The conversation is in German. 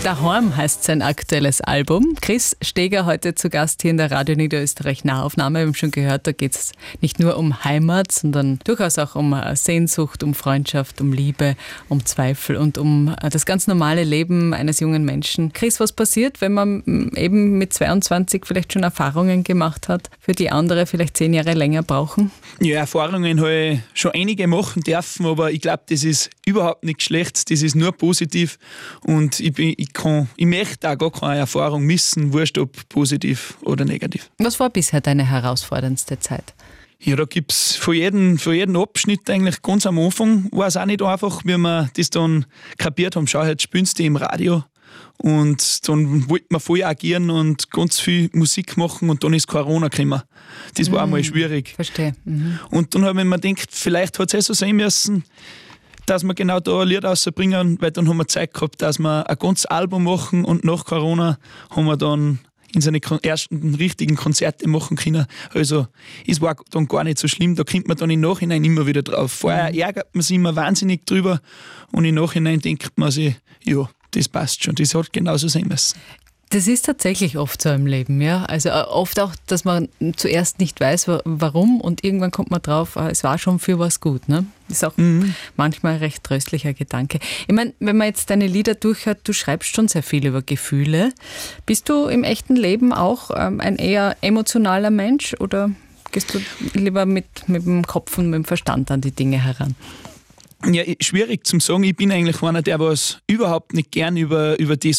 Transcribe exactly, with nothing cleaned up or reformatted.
Daheim heißt sein aktuelles Album. Chris Steger heute zu Gast hier in der Radio Niederösterreich Nahaufnahme. Wir haben schon gehört, da geht es nicht nur um Heimat, sondern durchaus auch um Sehnsucht, um Freundschaft, um Liebe, um Zweifel und um das ganz normale Leben eines jungen Menschen. Chris, was passiert, wenn man eben mit zweiundzwanzig vielleicht schon Erfahrungen gemacht hat, für die andere vielleicht zehn Jahre länger brauchen? Ja, Erfahrungen habe ich schon einige machen dürfen, aber ich glaube, das ist überhaupt nichts Schlechtes, das ist nur positiv und ich, bin, ich, kann, ich möchte auch gar keine Erfahrung missen, wurscht ob positiv oder negativ. Was war bisher deine herausforderndste Zeit? Ja, da gibt es von jedem, von jedem Abschnitt eigentlich ganz am Anfang, war es auch nicht einfach, wie wir das dann kapiert haben, schau, jetzt spielst du im Radio. Und dann wollten wir voll agieren und ganz viel Musik machen und dann ist Corona gekommen. Das war mhm. einmal schwierig. Verstehe. Mhm. Und dann habe ich mir gedacht, vielleicht hat es eh so sein müssen, dass wir genau da ein Lied rausbringen, weil dann haben wir Zeit gehabt, dass wir ein ganzes Album machen und nach Corona haben wir dann in seine ersten richtigen Konzerte machen können. Also es war dann gar nicht so schlimm, da kommt man dann im Nachhinein immer wieder drauf. Vorher mhm. ärgert man sich immer wahnsinnig drüber und im Nachhinein denkt man sich, ja, das passt schon, das hat genauso sein müssen. Das ist tatsächlich oft so im Leben, ja. Also oft auch, dass man zuerst nicht weiß, warum und irgendwann kommt man drauf, es war schon für was gut, ne? Das ist auch mhm. manchmal ein recht tröstlicher Gedanke. Ich meine, wenn man jetzt deine Lieder durchhört, du schreibst schon sehr viel über Gefühle. Bist du im echten Leben auch ähm, ein eher emotionaler Mensch oder gehst du lieber mit, mit dem Kopf und mit dem Verstand an die Dinge heran? Ja, schwierig zum sagen. Ich bin eigentlich einer, der was überhaupt nicht gern über, über das